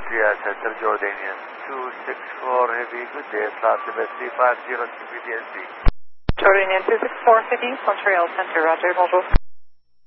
Yes, Center Jordanian 264 Heavy, good day, slot number 350 CPTSD. Jordanian 264 Heavy, Montreal Center, Roger, bonjour.